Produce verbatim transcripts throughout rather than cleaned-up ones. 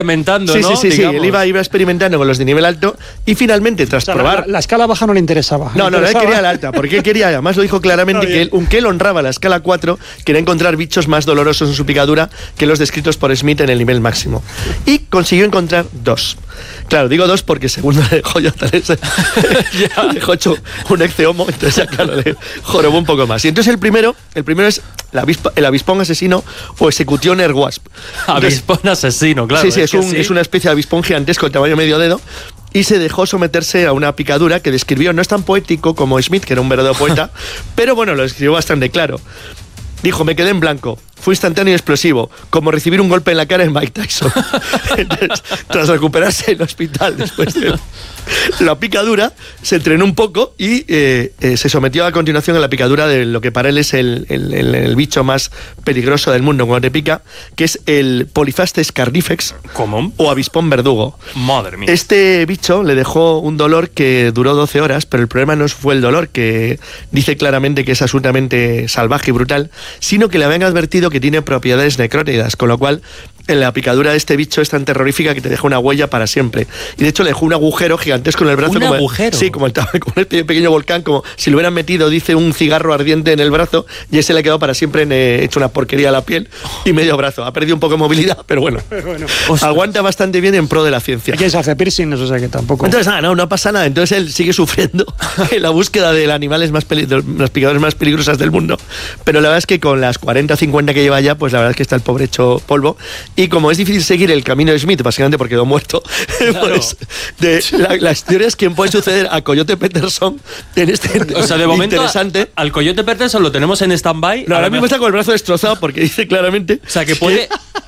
experimentando, sí, ¿no? Sí, sí, sí, él iba, iba experimentando con los de nivel alto y finalmente, tras o sea, probar... La, la escala baja no le interesaba. No, le no, no, él interesaba. quería la alta, porque él quería, además lo dijo claramente, que él, aunque él honraba la escala cuatro, quería encontrar bichos más dolorosos en su picadura que los descritos por Smith en el nivel máximo. Y consiguió encontrar dos. Claro, digo dos porque segundo le dejó ya tal vez, le dejó hecho un ecceomo, entonces ya claro, le jorobó un poco más. Y entonces el primero, el primero es el, avispa, el avispón asesino o execution erwasp. Avispón asesino, claro. Sí, sí, es, es, un, sí. es una especie de avispón gigantesco de tamaño medio dedo. Y se dejó someterse a una picadura que describió, no es tan poético como Smith, que era un verdadero poeta, pero bueno, lo escribió bastante claro. Dijo, me quedé en blanco. Fue instantáneo y explosivo, como recibir un golpe en la cara en Mike Tyson. Entonces, tras recuperarse en el hospital después de la picadura, se entrenó un poco y eh, eh, se sometió a continuación a la picadura de lo que para él es el, el, el, el bicho más peligroso del mundo cuando te pica, que es el Polyphastes carnifex. ¿Cómo? O avispón verdugo. Madre mía. Este bicho le dejó un dolor que duró doce horas, pero el problema no fue el dolor, que dice claramente que es absolutamente salvaje y brutal, sino que le habían advertido que tiene propiedades necrótidas, con lo cual la picadura de este bicho es tan terrorífica que te deja una huella para siempre. Y de hecho le dejó un agujero gigantesco en el brazo. ¿Un como, agujero? Sí, como, el, como un pequeño volcán, como si le hubieran metido, dice, un cigarro ardiente en el brazo y ese le quedó para siempre en, eh, hecho una porquería a la piel y medio brazo. Ha perdido un poco de movilidad, pero bueno, bueno aguanta bastante bien en pro de la ciencia. Aquí se hace piercing, o sea que tampoco... Entonces, nada, no, no pasa nada. Entonces él sigue sufriendo en la búsqueda de los animales más peli- de las picaduras más peligrosas del mundo. Pero la verdad es que con las cuarenta o cincuenta que lleva ya, pues la verdad es que está el pobre hecho polvo. Y como es difícil seguir el camino de Smith, básicamente porque quedó muerto, claro. pues, de, la, la historia es quién puede suceder a Coyote Peterson en este o sea, de momento interesante. A, al Coyote Peterson lo tenemos en stand-by. No, ahora mismo está con el brazo destrozado porque dice claramente... O sea, que puede...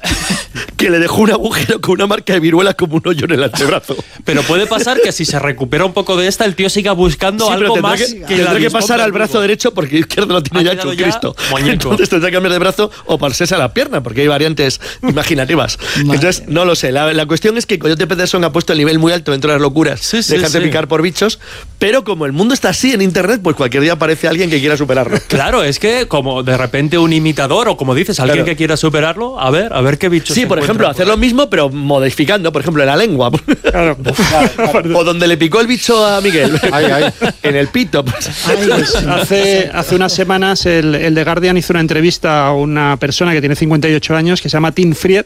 que le dejó un agujero con una marca de viruela como un hoyo en el antebrazo. Pero puede pasar que si se recupera un poco de esta, el tío siga buscando sí, algo más que, que tendrá que pasar al brazo derecho porque izquierdo lo tiene ya hecho Cristo. Entonces tendrá que cambiar de brazo o pasarse a la pierna porque hay variantes imaginativas. Entonces, no lo sé. La, la cuestión es que Coyote Peterson ha puesto el nivel muy alto dentro de las locuras. Sí, sí, Dejarse sí. picar por bichos. Pero como el mundo está así en internet, pues cualquier día aparece alguien que quiera superarlo. Claro, es que como de repente un imitador o como dices, alguien claro. que quiera superarlo, a ver, a ver qué bichos. Sí, por ejemplo, hacer lo mismo, pero modificando, por ejemplo, en la lengua. Claro. O donde le picó el bicho a Miguel. Ay, ay. En el pito. Pues. Ay, pues, hace, hace unas semanas el, el The Guardian hizo una entrevista a una persona que tiene cincuenta y ocho años, que se llama Tim Fried,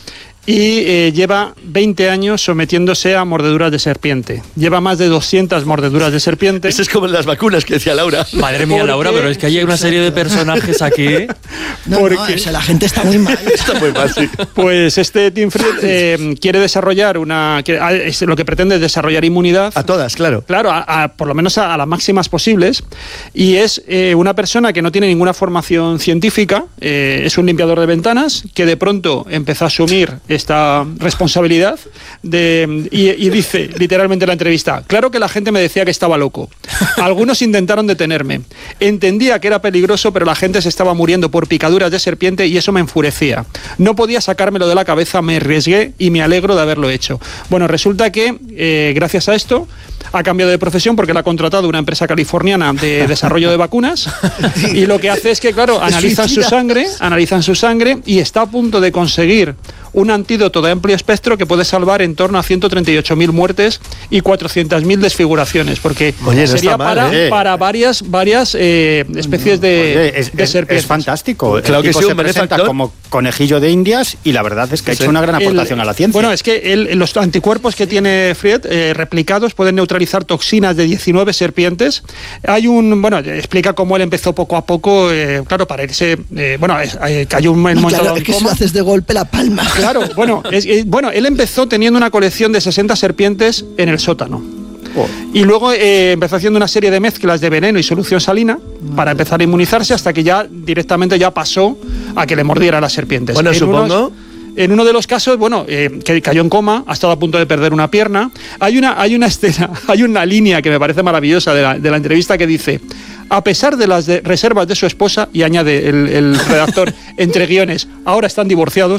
y eh, lleva veinte años sometiéndose a mordeduras de serpiente. Lleva más de doscientas mordeduras de serpiente. Eso es como en las vacunas que decía Laura. Madre mía, Laura, pero es que hay una serie de personajes aquí. No, porque... no, eso, la gente está muy mal. Está muy mal, sí. Pues este Tim Fried eh, quiere desarrollar una... Que, es, lo que pretende es desarrollar inmunidad. A todas, claro. Claro, a, a, por lo menos a, a las máximas posibles. Y es eh, una persona que no tiene ninguna formación científica, eh, es un limpiador de ventanas, que de pronto empezó a asumir esta responsabilidad de, y, y dice literalmente en la entrevista: claro que la gente me decía que estaba loco, algunos intentaron detenerme, entendía que era peligroso, pero la gente se estaba muriendo por picaduras de serpiente y eso me enfurecía, no podía sacármelo de la cabeza, me arriesgué y me alegro de haberlo hecho. Bueno, resulta que eh, gracias a esto ha cambiado de profesión porque la ha contratado una empresa californiana de desarrollo de vacunas y lo que hace es que, claro, analizan su sangre, analizan su sangre y está a punto de conseguir un antídoto de amplio espectro que puede salvar en torno a ciento treinta y ocho mil muertes y cuatrocientas mil desfiguraciones, porque Oye, no sería mal, para, ¿eh? para varias, varias eh, especies de, Oye, es, de es, serpientes. Es fantástico. Pues claro el que tipo sí, se un presenta benefactor. como conejillo de indias y la verdad es que ha Sí. hecho una gran aportación El, a la ciencia. Bueno, es que el, los anticuerpos que tiene Fried eh, replicados pueden neutralizar toxinas de diecinueve serpientes. Hay un, bueno, explica cómo él empezó poco a poco, eh, claro, para irse, eh, bueno, eh, cayó un momento claro, dado es en que si coma. lo haces de golpe la palma. Claro, bueno, es, eh, bueno, él empezó teniendo una colección de sesenta serpientes en el sótano. Oh. Y luego eh, empezó haciendo una serie de mezclas de veneno y solución salina para empezar a inmunizarse hasta que ya directamente ya pasó a que le mordiera las serpientes. Bueno, en supongo... Unos, en uno de los casos, bueno, eh, que cayó en coma, ha estado a punto de perder una pierna. Hay una, hay una escena, hay una línea que me parece maravillosa de la, de la entrevista que dice: a pesar de las de reservas de su esposa, y añade el, el redactor entre guiones, ahora están divorciados.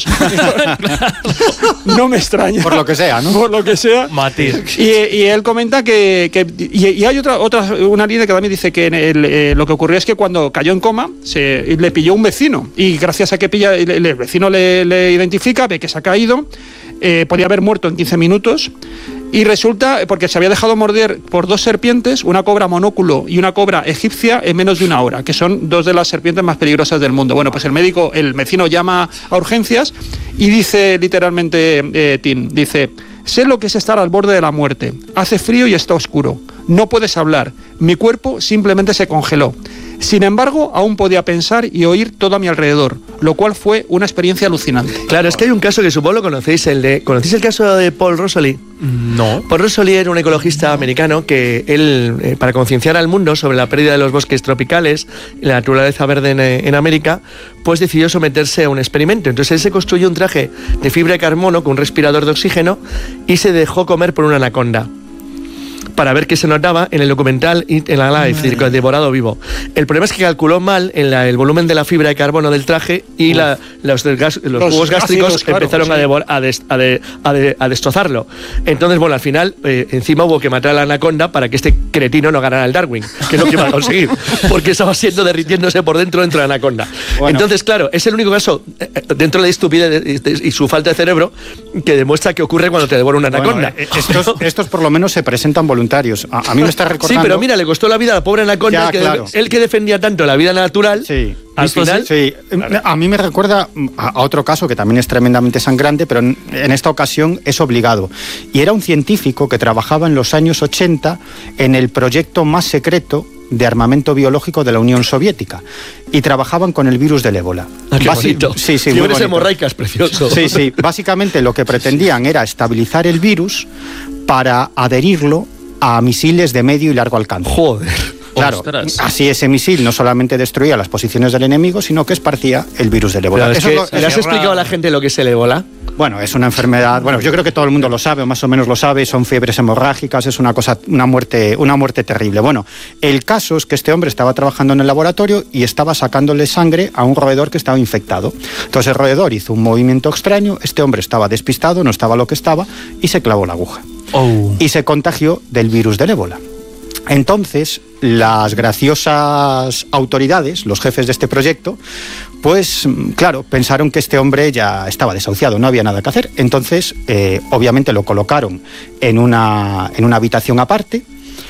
No me extraña. Por lo que sea, ¿no? Por lo que sea. Matiz. Y, y él comenta que, que y, y hay otra, otra una línea que también dice que en el, eh, lo que ocurrió es que cuando cayó en coma se le pilló un vecino y gracias a que pilla el, el vecino le, le identifica, ve que se ha caído, eh, podía haber muerto en quince minutos. Y resulta, porque se había dejado morder por dos serpientes, una cobra monóculo y una cobra egipcia, en menos de una hora, que son dos de las serpientes más peligrosas del mundo. Bueno, pues el médico, el vecino llama a urgencias y dice literalmente, eh, Tim, dice: sé lo que es estar al borde de la muerte. Hace frío y está oscuro. No puedes hablar. Mi cuerpo simplemente se congeló. Sin embargo, aún podía pensar y oír todo a mi alrededor, lo cual fue una experiencia alucinante. Claro, es que hay un caso que supongo lo conocéis, el de ¿conocéis el caso de Paul Rosalie? No. Paul Rosalie era un ecologista americano que él, eh, para concienciar al mundo sobre la pérdida de los bosques tropicales y la naturaleza verde en, en América, pues decidió someterse a un experimento. Entonces él se construyó un traje de fibra de carbono con un respirador de oxígeno y se dejó comer por una anaconda, para ver qué se notaba en el documental Eat Alive, es decir, devorado vivo. El problema es que calculó mal en la, el volumen de la fibra de carbono del traje y la, los, gas, los, los jugos gástricos ácidos, claro, empezaron sí. a, devor, a, des, a, de, a, de, a destrozarlo. Entonces, bueno, al final, eh, encima hubo que matar a la anaconda para que este cretino no ganara el Darwin, que es lo que iba a conseguir, porque estaba siendo derritiéndose por dentro dentro de la anaconda. Bueno. Entonces, claro, es el único caso, eh, dentro de estupidez y su falta de cerebro, que demuestra que ocurre cuando te devora una anaconda. Bueno, estos, estos por lo menos se presentan voluntarios. A, a mí me está recordando... Sí, pero mira, le costó la vida a la pobre anaconda, ya, que claro. él que defendía tanto la vida natural, sí. al final... Sí, a mí me recuerda a otro caso que también es tremendamente sangrante, pero en, en esta ocasión es obligado. Y era un científico que trabajaba en los años ochenta en el proyecto más secreto de armamento biológico de la Unión Soviética, y trabajaban con el virus del ébola. Ah, qué bonito. Sí, sí, Fiebres hemorraicas, precioso. Sí, sí. Básicamente lo que pretendían era estabilizar el virus para adherirlo a misiles de medio y largo alcance. Joder. Claro, Ostras. Así ese misil no solamente destruía las posiciones del enemigo, sino que esparcía el virus del ébola. Es que, ¿le has explicado a la gente lo que es el ébola? Bueno, es una enfermedad, bueno, yo creo que todo el mundo lo sabe, o más o menos lo sabe, son fiebres hemorrágicas, es una cosa, una muerte, una muerte terrible. Bueno, el caso es que este hombre estaba trabajando en el laboratorio y estaba sacándole sangre a un roedor que estaba infectado. Entonces el roedor hizo un movimiento extraño, este hombre estaba despistado, no estaba lo que estaba, y se clavó la aguja. Oh. Y se contagió del virus del ébola. Entonces, las graciosas autoridades, los jefes de este proyecto, pues claro, pensaron que este hombre ya estaba desahuciado, no había nada que hacer. Entonces, eh, obviamente lo colocaron en una, en una habitación aparte,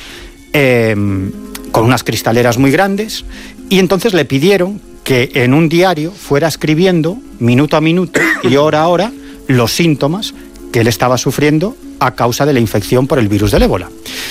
eh, con unas cristaleras muy grandes, y entonces le pidieron que en un diario fuera escribiendo, minuto a minuto y hora a hora, los síntomas que él estaba sufriendo a causa de la infección por el virus del ébola.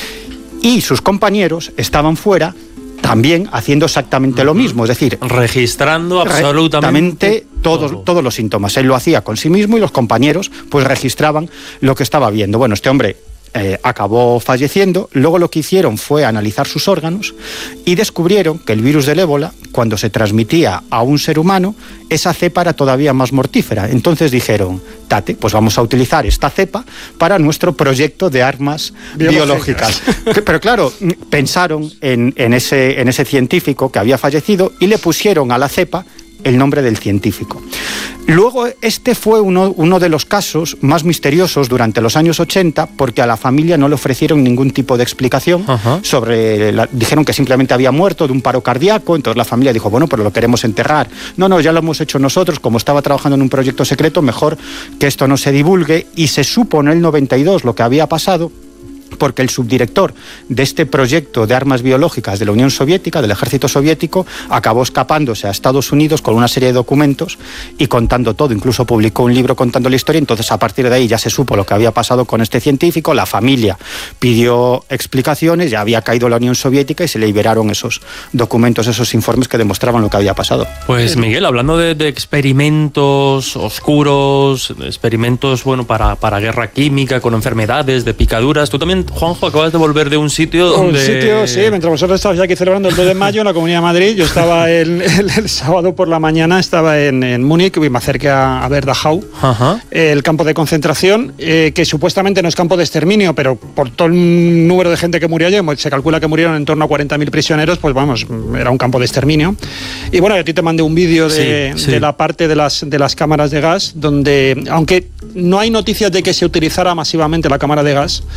Y sus compañeros estaban fuera también haciendo exactamente lo mismo, es decir, registrando absolutamente todos, todo. todos los síntomas. Él lo hacía con sí mismo y los compañeros pues registraban lo que estaba viendo. Bueno, este hombre eh, acabó falleciendo. Luego lo que hicieron fue analizar sus órganos y descubrieron que el virus del ébola, cuando se transmitía a un ser humano, esa cepa era todavía más mortífera. Entonces dijeron: tate, pues vamos a utilizar esta cepa para nuestro proyecto de armas biológicas. biológicas. Pero claro, pensaron en, en, ese, en ese científico que había fallecido y le pusieron a la cepa el nombre del científico. Luego, este fue uno, uno de los casos más misteriosos durante los años ochenta, porque a la familia no le ofrecieron ningún tipo de explicación. Ajá. sobre la, dijeron que simplemente había muerto de un paro cardíaco. Entonces la familia dijo: bueno, pero lo queremos enterrar. No, no, ya lo hemos hecho nosotros, como estaba trabajando en un proyecto secreto, mejor que esto no se divulgue. Y se supo en el noventa y dos lo que había pasado, porque el subdirector de este proyecto de armas biológicas de la Unión Soviética, del ejército soviético, acabó escapándose a Estados Unidos con una serie de documentos y contando todo. Incluso publicó un libro contando la historia. Entonces, a partir de ahí ya se supo lo que había pasado con este científico. La familia pidió explicaciones, ya había caído la Unión Soviética y se le liberaron esos documentos, esos informes que demostraban lo que había pasado. Pues Miguel, hablando de, de experimentos oscuros, experimentos bueno para, para guerra química, con enfermedades, de picaduras, tú también, Juanjo, acabas de volver de un sitio donde... Un sitio, sí, mientras vosotros estabais aquí celebrando el dos de mayo en la Comunidad de Madrid, yo estaba el, el, el sábado por la mañana, estaba en, en Múnich, y me acerqué a, a ver Dachau, Ajá. el campo de concentración, eh, que supuestamente no es campo de exterminio, pero por todo el número de gente que murió allí, se calcula que murieron en torno a cuarenta mil prisioneros, pues vamos, era un campo de exterminio. Y bueno, a ti te mandé un vídeo de, sí, sí. de la parte de las, de las cámaras de gas, donde, aunque no hay noticias de que se utilizara masivamente la cámara de gas,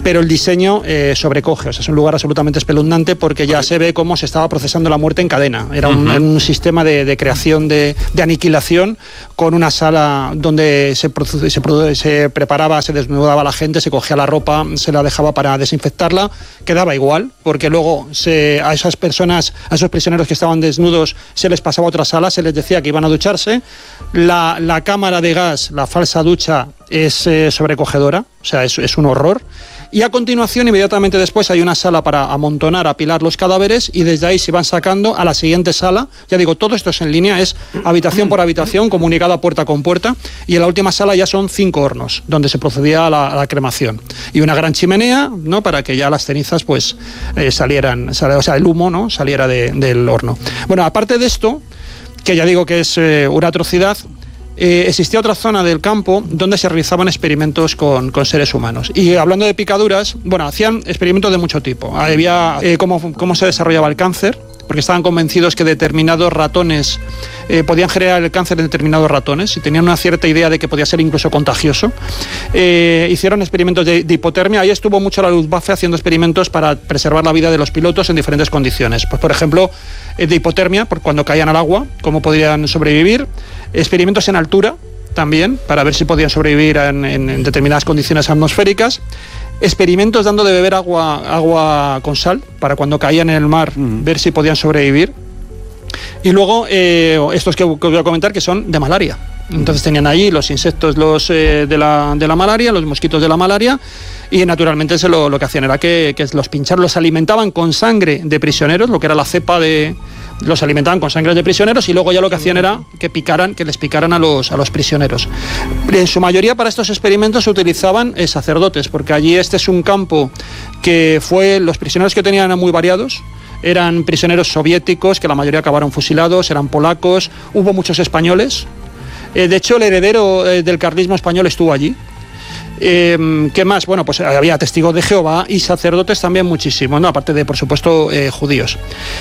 pero el diseño eh, sobrecoge, o sea, es un lugar absolutamente espeluznante porque ya se ve cómo se estaba procesando la muerte en cadena. Era un, uh-huh. un sistema de, de creación, de, de aniquilación, con una sala donde se, produ- se, produ- se preparaba, se desnudaba la gente, se cogía la ropa, se la dejaba para desinfectarla, quedaba igual, porque luego se, a esas personas, a esos prisioneros que estaban desnudos, se les pasaba a otra sala, se les decía que iban a ducharse. La, la cámara de gas, la falsa ducha, es eh, sobrecogedora, o sea, es, es un horror. Y a continuación, inmediatamente después, hay una sala para amontonar, apilar los cadáveres, y desde ahí se van sacando a la siguiente sala. Ya digo, todo esto es en línea, es habitación por habitación, comunicada puerta con puerta, y en la última sala ya son cinco hornos, donde se procedía a la, a la cremación. Y una gran chimenea, ¿no?, para que ya las cenizas, pues, eh, salieran, sal, o sea, el humo, ¿no?, saliera de, del horno. Bueno, aparte de esto, que ya digo que es eh, una atrocidad, Eh, existía otra zona del campo donde se realizaban experimentos con, con seres humanos. Y hablando de picaduras, bueno, hacían experimentos de mucho tipo. Había eh, cómo, cómo se desarrollaba el cáncer, porque estaban convencidos que determinados ratones eh, podían generar el cáncer en determinados ratones y tenían una cierta idea de que podía ser incluso contagioso. Eh, hicieron experimentos de, de hipotermia. Ahí estuvo mucho la Luftwaffe haciendo experimentos para preservar la vida de los pilotos en diferentes condiciones. Pues, por ejemplo, eh, de hipotermia, por cuando caían al agua, cómo podrían sobrevivir. Experimentos en altura también, para ver si podían sobrevivir en, en, en determinadas condiciones atmosféricas. Experimentos dando de beber agua, agua con sal, para cuando caían en el mar, mm. ver si podían sobrevivir. Y luego, eh, estos que, que os voy a comentar, que son de malaria. Entonces tenían ahí los insectos los, eh, de, la, de la malaria, los mosquitos de la malaria, y naturalmente se lo, lo que hacían era que, que los pincharon, los alimentaban con sangre de prisioneros, lo que era la cepa de... los alimentaban con sangre de prisioneros, y luego ya lo que hacían era que picaran, que les picaran a los, a los prisioneros. En su mayoría para estos experimentos se utilizaban eh, sacerdotes, porque allí este es un campo que fue, los prisioneros que tenían eran muy variados. Eran prisioneros soviéticos, que la mayoría acabaron fusilados, eran polacos, hubo muchos españoles. Eh, de hecho, el heredero eh, del carlismo español estuvo allí. Eh, ¿Qué más? Bueno, pues había testigos de Jehová y sacerdotes también muchísimo, ¿no? Aparte de, por supuesto, eh, judíos.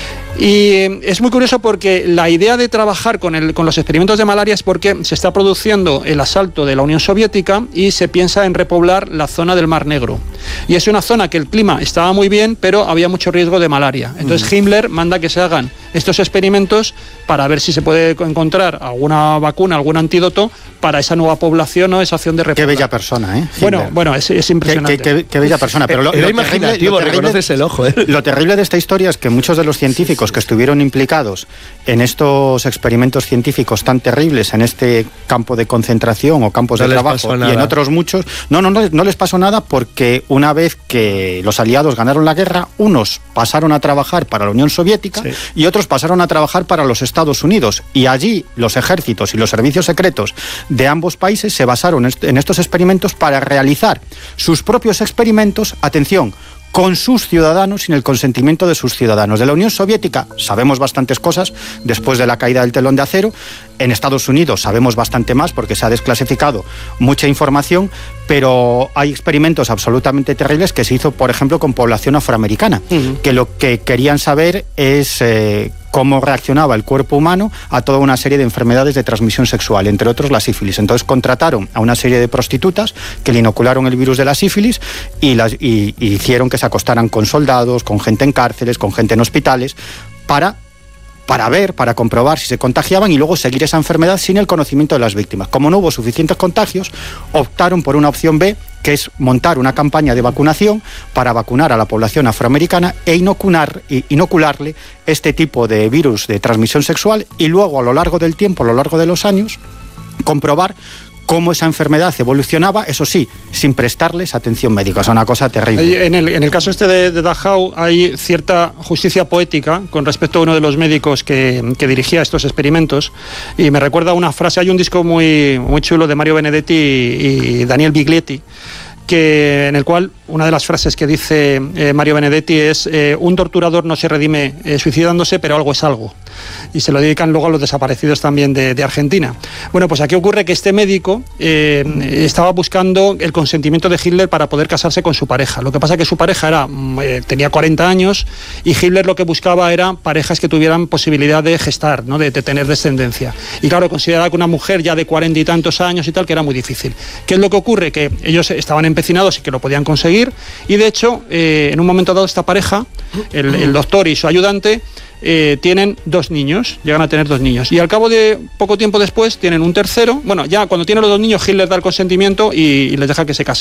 Y eh, es muy curioso porque la idea de trabajar con, el, con los experimentos de malaria es porque se está produciendo el asalto de la Unión Soviética y se piensa en repoblar la zona del Mar Negro. Y es una zona que el clima estaba muy bien, pero había mucho riesgo de malaria. Entonces uh-huh. Himmler manda que se hagan estos experimentos para ver si se puede encontrar alguna vacuna, algún antídoto para esa nueva población, ¿no? Esa acción de repoblar. Qué bella persona, ¿eh? Bueno, bueno, es, es impresionante. Qué, qué, qué bella persona. Pero lo, Era lo imaginativo, terrible, reconoces el ojo, ¿eh? Lo terrible de esta historia es que muchos de los científicos que estuvieron implicados en estos experimentos científicos tan terribles en este campo de concentración o campos no de trabajo y en otros muchos, no, no, no, no les pasó nada, porque una vez que los aliados ganaron la guerra, unos pasaron a trabajar para la Unión Soviética sí. y otros pasaron a trabajar para los Estados Unidos, y allí los ejércitos y los servicios secretos de ambos países se basaron en estos experimentos para realizar sus propios experimentos, atención, con sus ciudadanos, sin el consentimiento de sus ciudadanos. De la Unión Soviética sabemos bastantes cosas después de la caída del telón de acero. En Estados Unidos sabemos bastante más porque se ha desclasificado mucha información, pero hay experimentos absolutamente terribles que se hizo, por ejemplo, con población afroamericana, uh-huh. que lo que querían saber es eh, cómo reaccionaba el cuerpo humano a toda una serie de enfermedades de transmisión sexual, entre otros la sífilis. Entonces contrataron a una serie de prostitutas que le inocularon el virus de la sífilis y, las, y, y hicieron que se acostaran con soldados, con gente en cárceles, con gente en hospitales, para... para ver, para comprobar si se contagiaban y luego seguir esa enfermedad sin el conocimiento de las víctimas. Como no hubo suficientes contagios, optaron por una opción B, que es montar una campaña de vacunación para vacunar a la población afroamericana e inocular, inocularle este tipo de virus de transmisión sexual, y luego a lo largo del tiempo, a lo largo de los años, comprobar cómo esa enfermedad evolucionaba, eso sí, sin prestarles atención médica. Es una cosa terrible. En el, en el caso este de, de Dachau hay cierta justicia poética con respecto a uno de los médicos que, que dirigía estos experimentos, y me recuerda una frase. Hay un disco muy, muy chulo de Mario Benedetti y, y Daniel Biglietti, que, en el cual una de las frases que dice eh, Mario Benedetti es eh, un torturador no se redime eh, suicidándose, pero algo es algo. y se lo dedican luego a los desaparecidos también de, de Argentina. Bueno, pues aquí ocurre que este médico eh, estaba buscando el consentimiento de Hitler para poder casarse con su pareja. Lo que pasa es que su pareja era, eh, tenía cuarenta años y Hitler lo que buscaba era parejas que tuvieran posibilidad de gestar, ¿no? de, de tener descendencia. Y claro, consideraba que una mujer ya de cuarenta y tantos años y tal, que era muy difícil. ¿Qué es lo que ocurre? Que ellos estaban empecinados y que lo podían conseguir, y de hecho, eh, en un momento dado esta pareja, el, el doctor y su ayudante, Eh, tienen dos niños, llegan a tener dos niños, y al cabo de poco tiempo después tienen un tercero. Bueno, ya cuando tienen los dos niños, Hitler da el consentimiento y, y les deja que se casen.